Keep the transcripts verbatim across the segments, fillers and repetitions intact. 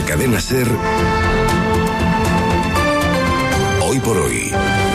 Cadena SER, Hoy por Hoy,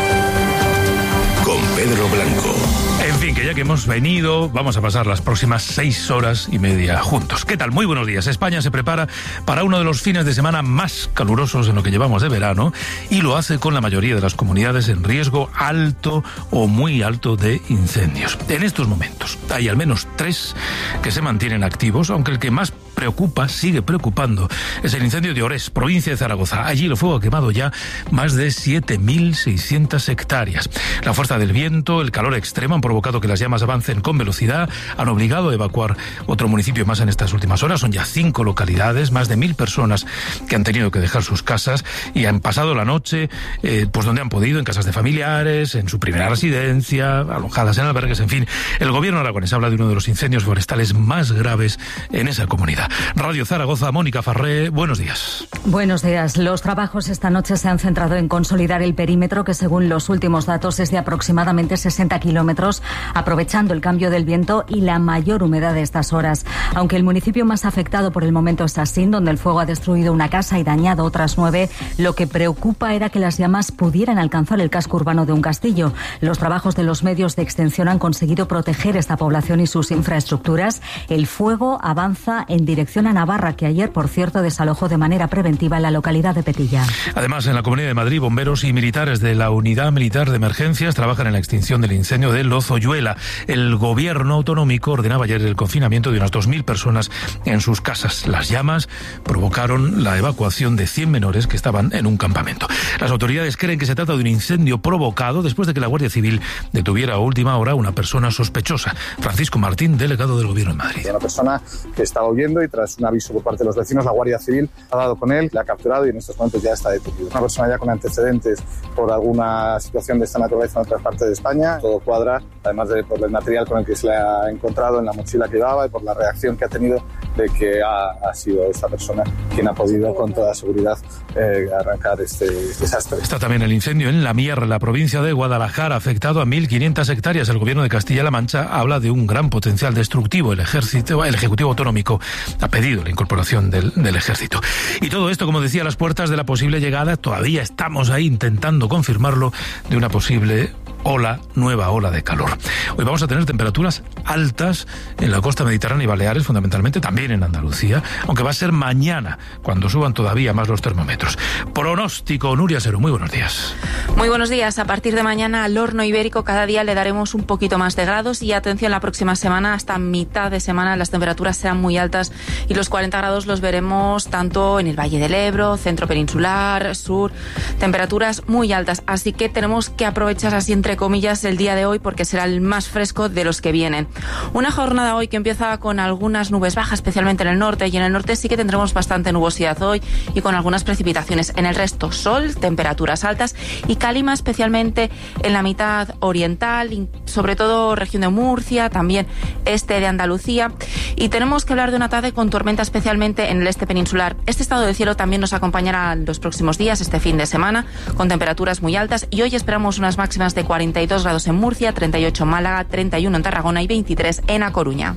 con Pedro Blanco. En fin, que ya que hemos venido, vamos a pasar las próximas seis horas y media juntos. ¿Qué tal? Muy buenos días. España se prepara para uno de los fines de semana más calurosos en lo que llevamos de verano y lo hace con la mayoría de las comunidades en riesgo alto o muy alto de incendios. En estos momentos hay al menos tres que se mantienen activos, aunque el que más preocupa, sigue preocupando, es el incendio de Orés, provincia de Zaragoza. Allí el fuego ha quemado ya más de siete mil seiscientas hectáreas. La fuerza del viento, el calor extremo han provocado que las llamas avancen con velocidad, han obligado a evacuar otro municipio más en estas últimas horas. Son ya cinco localidades, más de mil personas que han tenido que dejar sus casas y han pasado la noche eh, pues donde han podido, en casas de familiares, en su primera residencia, alojadas en albergues, en fin. El gobierno aragonés habla de uno de los incendios forestales más graves en esa comunidad. Radio Zaragoza, Mónica Farré, buenos días. Buenos días. Los trabajos esta noche se han centrado en consolidar el perímetro, que según los últimos datos es de aproximadamente sesenta kilómetros, aprovechando el cambio del viento y la mayor humedad de estas horas. Aunque el municipio más afectado por el momento es Asín, donde el fuego ha destruido una casa y dañado otras nueve, lo que preocupa era que las llamas pudieran alcanzar el casco urbano de un castillo. Los trabajos de los medios de extensión han conseguido proteger esta población y sus infraestructuras. El fuego avanza en dirección a Navarra, que ayer, por cierto, desalojó de manera preventiva la localidad de Petilla. Además, en la Comunidad de Madrid, bomberos y militares de la Unidad Militar de Emergencias trabajan en la extinción del incendio de Lozoyuela. El gobierno autonómico ordenaba ayer el confinamiento de unas dos mil personas en sus casas. Las llamas provocaron la evacuación de cien menores que estaban en un campamento. Las autoridades creen que se trata de un incendio provocado después de que la Guardia Civil detuviera a última hora a una persona sospechosa. Francisco Martín, delegado del Gobierno de Madrid. Una persona que estaba huyendo y tras un aviso por parte de los vecinos, la Guardia Civil ha dado con él, le ha capturado y en estos momentos ya está detenido. Una persona ya con antecedentes por alguna situación de esta naturaleza en otras partes de España. Todo cuadra, además de por el material con el que se le ha encontrado en la mochila que llevaba y por la reacción que ha tenido de que ha, ha sido esta persona quien ha podido con toda seguridad eh, arrancar este desastre. Está también el incendio en La Mierra, la provincia de Guadalajara, afectado a mil quinientas hectáreas. El gobierno de Castilla-La Mancha habla de un gran potencial destructivo. El ejército, el Ejecutivo Autonómico ha pedido la incorporación del, del ejército. Y todo esto, como decía, a las puertas de la posible llegada, todavía estamos ahí intentando confirmarlo, de una posible ola, nueva ola de calor. Hoy vamos a tener temperaturas altas en la costa mediterránea y Baleares, fundamentalmente, también en Andalucía, aunque va a ser mañana cuando suban todavía más los termómetros. Pronóstico, Nuria Sero, muy buenos días. Muy buenos días. A partir de mañana al horno ibérico cada día le daremos un poquito más de grados y atención, la próxima semana, hasta mitad de semana, las temperaturas serán muy altas y los cuarenta grados los veremos tanto en el Valle del Ebro, centro peninsular, sur, temperaturas muy altas. Así que tenemos que aprovechar así entre comillas el día de hoy porque será el más fresco de los que vienen. Una jornada hoy que empieza con algunas nubes bajas, especialmente en el norte, y en el norte sí que tendremos bastante nubosidad hoy y con algunas precipitaciones. En el resto sol, temperaturas altas y calima, especialmente en la mitad oriental, y sobre todo región de Murcia, también este de Andalucía. Y tenemos que hablar de una tarde con tormenta, especialmente en el este peninsular. Este estado del cielo también nos acompañará los próximos días, este fin de semana, con temperaturas muy altas, y hoy esperamos unas máximas de cuarenta y dos grados en Murcia, treinta y ocho en Málaga, treinta y uno en Tarragona y veintitrés en A Coruña.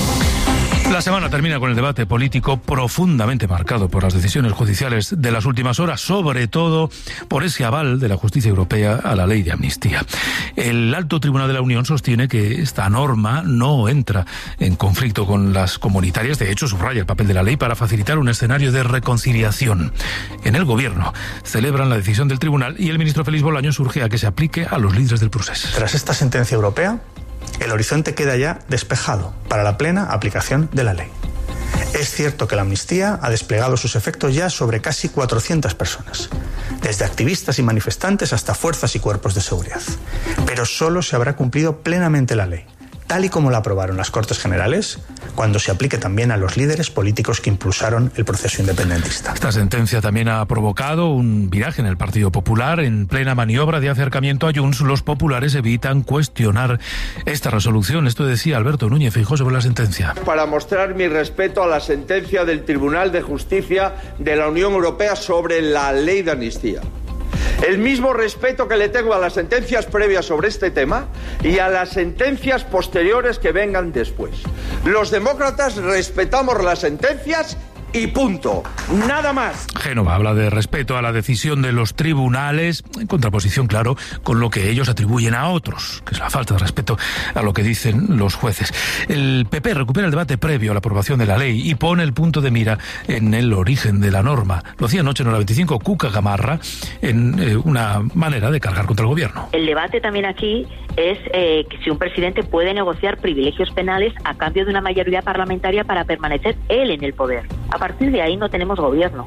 La semana termina con el debate político profundamente marcado por las decisiones judiciales de las últimas horas, sobre todo por ese aval de la justicia europea a la ley de amnistía. El Alto Tribunal de la Unión sostiene que esta norma no entra en conflicto con las comunitarias. De hecho, subraya el papel de la ley para facilitar un escenario de reconciliación. En el Gobierno celebran la decisión del tribunal y el ministro Félix Bolaños urge a que se aplique a los líderes del proceso. Tras esta sentencia europea, el horizonte queda ya despejado para la plena aplicación de la ley. Es cierto que la amnistía ha desplegado sus efectos ya sobre casi cuatrocientas personas, desde activistas y manifestantes hasta fuerzas y cuerpos de seguridad. Pero solo se habrá cumplido plenamente la ley, tal y como la aprobaron las Cortes Generales, cuando se aplique también a los líderes políticos que impulsaron el proceso independentista. Esta sentencia también ha provocado un viraje en el Partido Popular. En plena maniobra de acercamiento a Junts, los populares evitan cuestionar esta resolución. Esto decía Alberto Núñez Feijóo sobre la sentencia. Para mostrar mi respeto a la sentencia del Tribunal de Justicia de la Unión Europea sobre la ley de amnistía. El mismo respeto que le tengo a las sentencias previas sobre este tema y a las sentencias posteriores que vengan después. Los demócratas respetamos las sentencias y punto. Nada más. Génova habla de respeto a la decisión de los tribunales, en contraposición, claro, con lo que ellos atribuyen a otros, que es la falta de respeto a lo que dicen los jueces. El P P recupera el debate previo a la aprobación de la ley y pone el punto de mira en el origen de la norma. Lo hacía anoche en hora veinticinco Cuca Gamarra en eh, una manera de cargar contra el gobierno. El debate también aquí es eh, que si un presidente puede negociar privilegios penales a cambio de una mayoría parlamentaria para permanecer él en el poder. A partir de ahí no tenemos gobierno.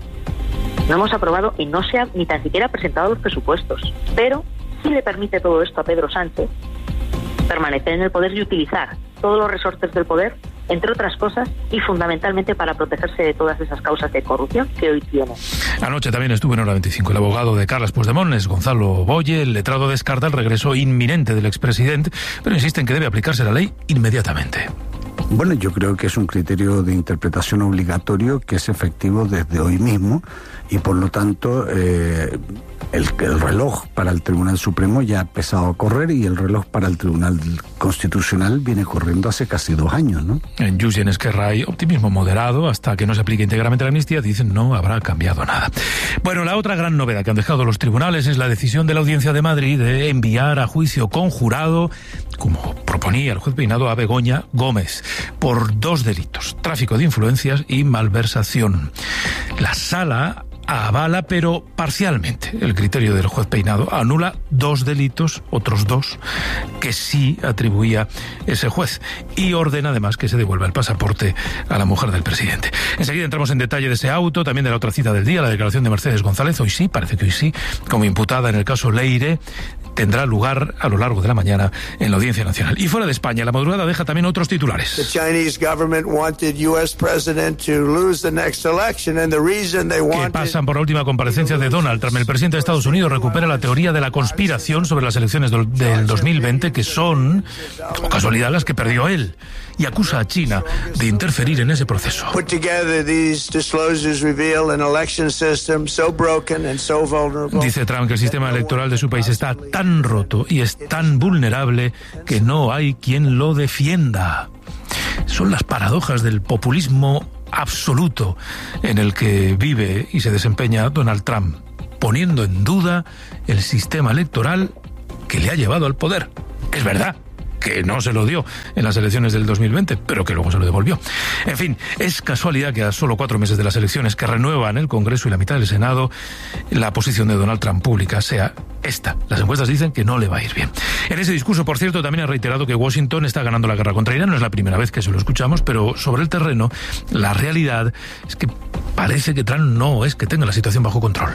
No hemos aprobado y no se ha ni tan siquiera presentado los presupuestos. Pero sí le permite todo esto a Pedro Sánchez permanecer en el poder y utilizar todos los resortes del poder, entre otras cosas, y fundamentalmente para protegerse de todas esas causas de corrupción que hoy tiene. Anoche también estuvo en hora veinticinco el abogado de Carles Puigdemont, es Gonzalo Boye. El letrado descarta el regreso inminente del expresidente, pero insiste en que debe aplicarse la ley inmediatamente. Bueno, yo creo que es un criterio de interpretación obligatorio que es efectivo desde hoy mismo y por lo tanto eh, el, el reloj para el Tribunal Supremo ya ha empezado a correr y el reloj para el Tribunal Constitucional viene corriendo hace casi dos años, ¿no? En Junts y en Esquerra hay optimismo moderado. Hasta que no se aplique íntegramente la amnistía, dicen, no habrá cambiado nada. Bueno, la otra gran novedad que han dejado los tribunales es la decisión de la Audiencia de Madrid de enviar a juicio conjurado, como proponía el juez Peinado, a Begoña Gómez por dos delitos: tráfico de influencias y malversación. La sala avala, pero parcialmente, el criterio del juez Peinado. Anula dos delitos, otros dos, que sí atribuía ese juez, y ordena además que se devuelva el pasaporte a la mujer del presidente. Enseguida entramos en detalle de ese auto, también de la otra cita del día, la declaración de Mercedes González. Hoy sí, parece que hoy sí, como imputada en el caso Leire, tendrá lugar a lo largo de la mañana en la Audiencia Nacional. Y fuera de España, la madrugada deja también otros titulares. The Chinese government wanted U S president to lose the next election, and the reason they wanted... Que pasan por la última comparecencia de Donald Trump. El presidente de Estados Unidos recupera la teoría de la conspiración sobre las elecciones del, del dos mil veinte, que son, como casualidad, las que perdió él, y acusa a China de interferir en ese proceso. Put together these disclosures reveal an election system so broken and so vulnerable. Dice Trump que el sistema electoral de su país está tan roto y es tan vulnerable que no hay quien lo defienda. Son las paradojas del populismo absoluto en el que vive y se desempeña Donald Trump, poniendo en duda el sistema electoral que le ha llevado al poder. Es verdad que no se lo dio en las elecciones del dos mil veinte, pero que luego se lo devolvió. En fin, es casualidad que a solo cuatro meses de las elecciones que renuevan el Congreso y la mitad del Senado, la posición de Donald Trump pública sea esta. Las encuestas dicen que no le va a ir bien. En ese discurso, por cierto, también ha reiterado que Washington está ganando la guerra contra Irán. No es la primera vez que se lo escuchamos, pero sobre el terreno, la realidad es que parece que Trump no es que tenga la situación bajo control.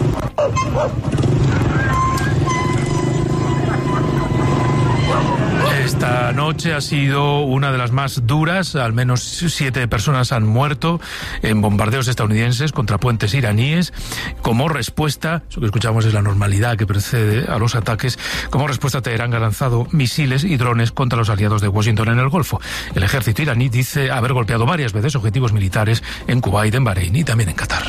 Esta noche ha sido una de las más duras. Al menos siete personas han muerto en bombardeos estadounidenses contra puentes iraníes. Como respuesta, eso que escuchamos es la normalidad que precede a los ataques. Como respuesta, Teherán ha lanzado misiles y drones contra los aliados de Washington en el Golfo. El ejército iraní dice haber golpeado varias veces objetivos militares en Kuwait, en Bahrein y también en Qatar.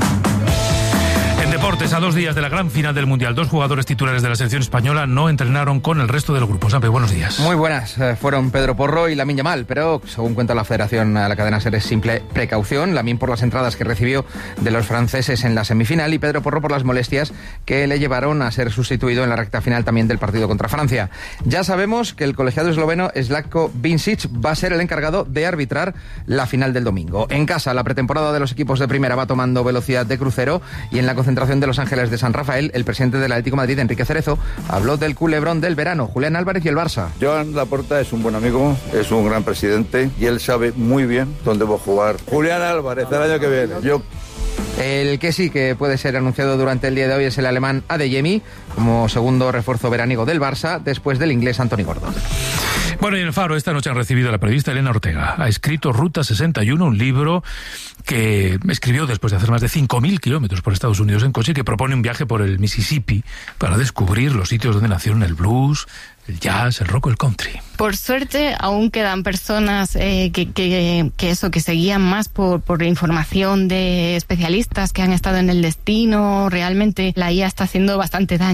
En deportes, a dos días de la gran final del Mundial, dos jugadores titulares de la selección española no entrenaron con el resto del grupo. Sampe, buenos días. Muy buenas. Eh, fueron Pedro Porro y Lamine Yamal, pero según cuenta la Federación, a la cadena SER es simple precaución. Lamine por las entradas que recibió de los franceses en la semifinal y Pedro Porro por las molestias que le llevaron a ser sustituido en la recta final también del partido contra Francia. Ya sabemos que el colegiado esloveno Slavko Vincic va a ser el encargado de arbitrar la final del domingo. En casa, la pretemporada de los equipos de primera va tomando velocidad de crucero y en la concentración de Los Ángeles de San Rafael, el presidente del Atlético de Madrid, Enrique Cerezo, habló del culebrón del verano, Julián Álvarez y el Barça. Joan Laporta es un buen amigo, es un gran presidente y él sabe muy bien dónde va a jugar Julián Álvarez el año que viene. Yo El que sí que puede ser anunciado durante el día de hoy es el alemán Adeyemi, como segundo refuerzo veraniego del Barça, después del inglés Anthony Gordon. Bueno, y en el Faro esta noche han recibido a la periodista Elena Ortega. Ha escrito Ruta sesenta y uno, un libro que escribió después de hacer más de cinco mil kilómetros por Estados Unidos en coche, que propone un viaje por el Mississippi para descubrir los sitios donde nacieron el blues, el jazz, el rock o el country. Por suerte, aún quedan personas eh, que, que, que eso, que se guían más por, por información de especialistas que han estado en el destino. Realmente la I A está haciendo bastante daño.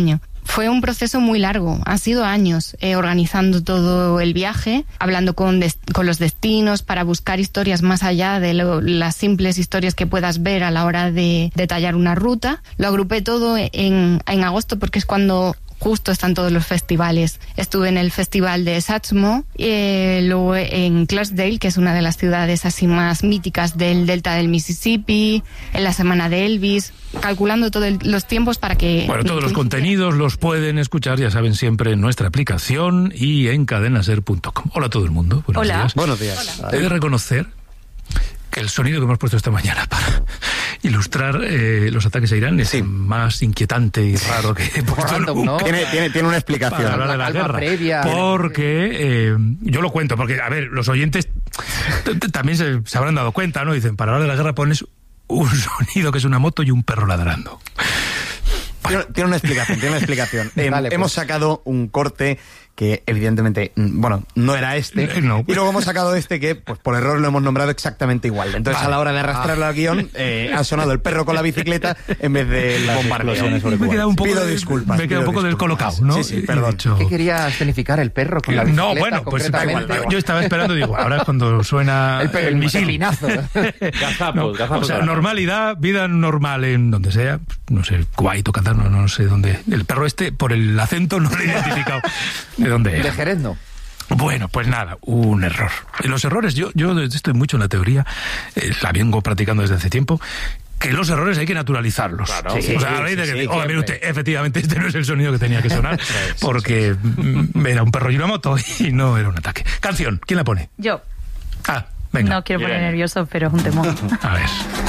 Fue un proceso muy largo, han sido años eh, organizando todo el viaje, hablando con, des- con los destinos para buscar historias más allá de lo, las simples historias que puedas ver a la hora de detallar una ruta. Lo agrupé todo en, en agosto porque es cuando justo están todos los festivales. Estuve en el festival de Satchmo, eh, luego en Clarksdale, que es una de las ciudades así más míticas del delta del Mississippi, en la semana de Elvis, calculando todos los tiempos para que... Bueno, todos los contenidos los pueden escuchar, ya saben, siempre en nuestra aplicación y en cadenaser punto com. Hola a todo el mundo. Buenos Hola. días. Buenos días. He de reconocer que el sonido que hemos puesto esta mañana para ilustrar eh, los ataques a Irán es sí. más inquietante y raro que he puesto Random, ¿no? tiene, tiene, tiene una explicación. Para hablar de la, la guerra. Previa. Porque, eh, yo lo cuento, porque, a ver, los oyentes t- t- también se, se habrán dado cuenta, ¿no? Dicen, para hablar de la guerra pones un sonido que es una moto y un perro ladrando. Tiene, tiene una explicación, tiene una explicación. eh, Dale, pues. Hemos sacado un corte que evidentemente, bueno, no era este, no. Y luego hemos sacado este que, pues por error lo hemos nombrado exactamente igual. Entonces, vale. a la hora de arrastrarlo ah. al guión, eh, ha sonado el perro con la bicicleta en vez de las explosiones. Me queda un poco, pido de, disculpas. Me queda un poco descolocado, ¿no? Sí, sí, perdón. Dicho... ¿Qué quería escenificar el perro con la bicicleta? No, bueno, pues da igual, da igual. Yo estaba esperando, digo, ahora es cuando suena el, el, el misil. Gazapos, no, gazapos. O sea, normalidad, vida normal en donde sea, no sé, Kuwait o Qatar, no, no sé dónde. El perro este, por el acento, no lo he identificado de dónde era. De Jerez, no. Bueno, pues nada, un error. Y los errores, yo, yo estoy mucho en la teoría, eh, la vengo practicando desde hace tiempo, que los errores hay que naturalizarlos. Claro, sí, o sea, sí, a raíz de que, sí, oiga, mire usted, efectivamente este no es el sonido que tenía que sonar, sí, porque sí, sí. era un perro y una moto y no era un ataque. Canción, ¿quién la pone? Yo. Ah, venga. No quiero poner nervioso, pero es un temor. A ver.